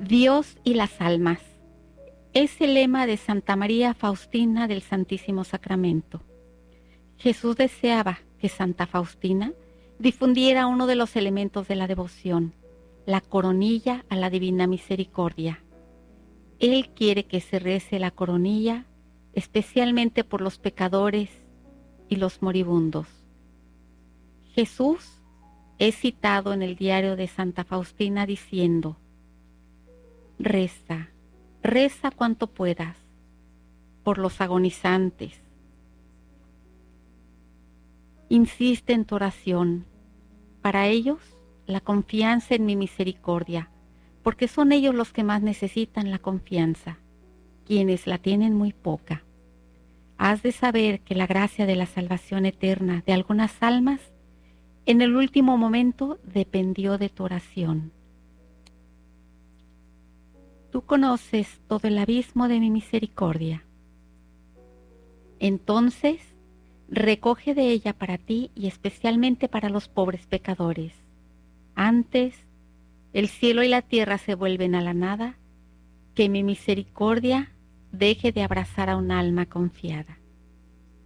Dios y las almas. Es el lema de Santa María Faustina del Santísimo Sacramento. Jesús deseaba que Santa Faustina difundiera uno de los elementos de la devoción, la coronilla a la Divina Misericordia. Él quiere que se rece la coronilla especialmente por los pecadores y los moribundos. Jesús es citado en el diario de Santa Faustina diciendo: reza, reza cuanto puedas por los agonizantes. Insiste en tu oración. Para ellos, la confianza en mi misericordia, porque son ellos los que más necesitan la confianza, quienes la tienen muy poca. Has de saber que la gracia de la salvación eterna de algunas almas en el último momento dependió de tu oración. Tú conoces todo el abismo de mi misericordia. Entonces, recoge de ella para ti y especialmente para los pobres pecadores. Antes, el cielo y la tierra se vuelven a la nada, que mi misericordia deje de abrazar a un alma confiada.